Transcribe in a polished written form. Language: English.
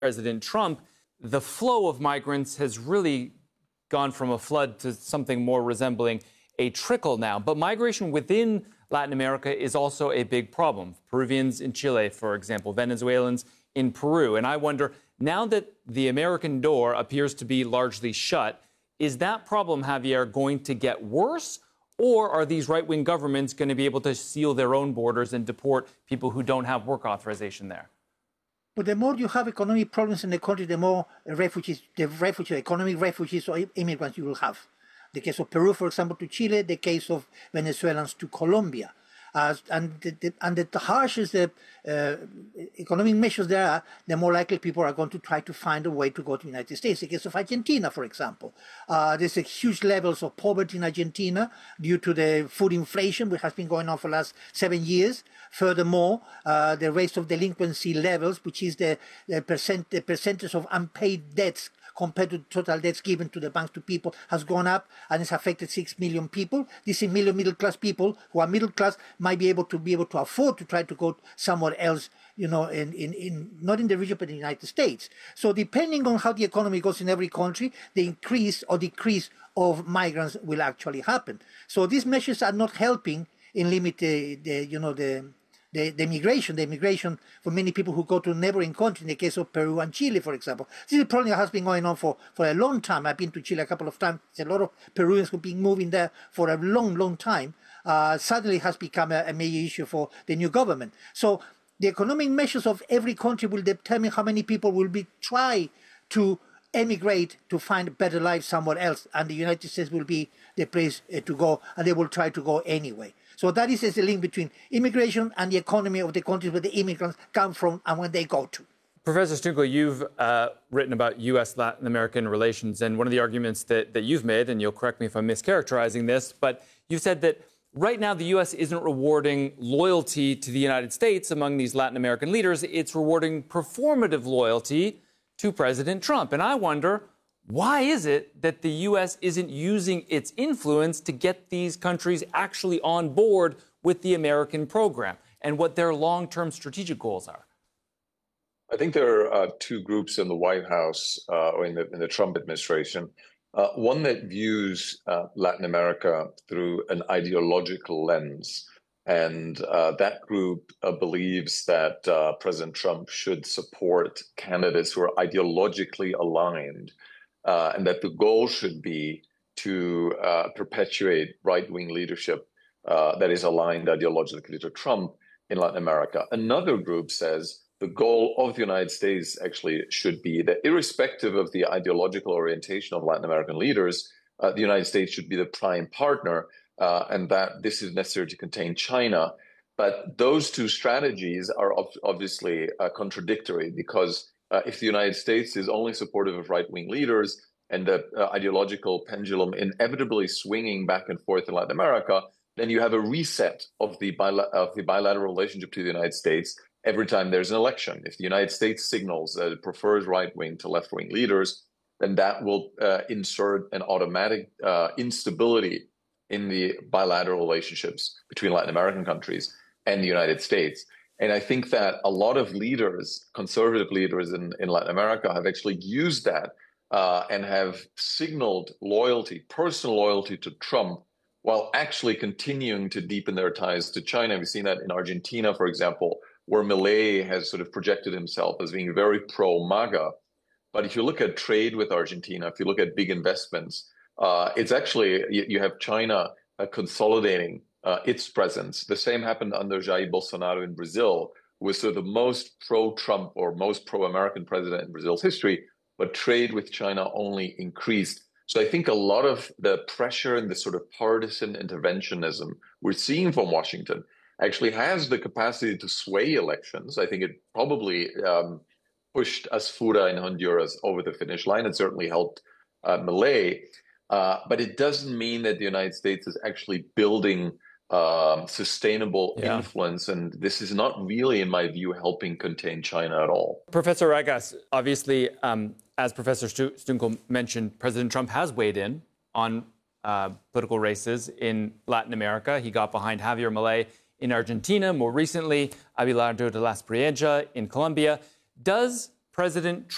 President Trump, the flow of migrants has really gone from a flood to something more resembling a trickle now. But migration within Latin America is also a big problem. Peruvians in Chile, for example, Venezuelans in Peru. And I wonder, now that the American door appears to be largely shut, is that problem, Javier, going to get worse? Or are these right-wing governments going to be able to seal their own borders and deport people who don't have work authorization there? But the more you have economic problems in the country, the more economic refugees or immigrants you will have. The case of Peru, for example, to Chile, the case of Venezuelans to Colombia. And the harsher the economic measures there are, the more likely people are going to try to find a way to go to the United States. The case of Argentina, for example. There's a huge levels of poverty in Argentina due to the food inflation, which has been going on for the last 7 years. Furthermore, the rate of delinquency levels, which is the percentage of unpaid debts compared to total debts given to the banks to people, has gone up, and it's affected 6 million people. These middle-class people who are middle class might be able to afford to try to go somewhere else, you know, not in the region but in the United States. So depending on how the economy goes in every country, the increase or decrease of migrants will actually happen. So these measures are not helping in limit the immigration for many people who go to neighboring countries, in the case of Peru and Chile, for example. This is a problem that has been going on for a long time. I've been to Chile a couple of times. There's a lot of Peruvians who've been moving there for a long time. Suddenly has become a major issue for the new government. So the economic measures of every country will determine how many people will try to emigrate to find a better life somewhere else, and the United States will be the place to go, and they will try to go anyway. So that is the link between immigration and the economy of the countries where the immigrants come from and when they go to. Professor Stunckel, you've written about U.S.-Latin American relations, and one of the arguments that you've made, and you'll correct me if I'm mischaracterizing this, but you said that right now the U.S. isn't rewarding loyalty to the United States among these Latin American leaders. It's rewarding performative loyalty to President Trump. And I wonder, why is it that the U.S. isn't using its influence to get these countries actually on board with the American program and what their long-term strategic goals are? I think there are two groups in the White House or in the Trump administration. One that views Latin America through an ideological lens. And that group believes that President Trump should support candidates who are ideologically aligned, and that the goal should be to perpetuate right-wing leadership that is aligned ideologically to Trump in Latin America. Another group says the goal of the United States actually should be that irrespective of the ideological orientation of Latin American leaders, the United States should be the prime partner, and that this is necessary to contain China. But those two strategies are obviously contradictory, because if the United States is only supportive of right-wing leaders and the ideological pendulum inevitably swinging back and forth in Latin America, then you have a reset of the bilateral relationship to the United States every time there's an election. If the United States signals that it prefers right-wing to left-wing leaders, then that will insert an automatic instability in the bilateral relationships between Latin American countries and the United States. And I think that a lot of leaders, conservative leaders in Latin America, have actually used that and have signaled loyalty, personal loyalty to Trump, while actually continuing to deepen their ties to China. We've seen that in Argentina, for example, where Milei has sort of projected himself as being very pro-MAGA. But if you look at trade with Argentina, if you look at big investments, it's actually, you have China consolidating its presence. The same happened under Jair Bolsonaro in Brazil, who was sort of the most pro-Trump or most pro-American president in Brazil's history, but trade with China only increased. So I think a lot of the pressure and the sort of partisan interventionism we're seeing from Washington actually has the capacity to sway elections. I think it probably pushed Asfura in Honduras over the finish line. It certainly helped Milei. But it doesn't mean that the United States is actually building sustainable influence. And this is not really, in my view, helping contain China at all. Professor Ragas, obviously, as Professor Stunckel mentioned, President Trump has weighed in on political races in Latin America. He got behind Javier Milei in Argentina. More recently, Abelardo de la Espriella in Colombia. Does President Trump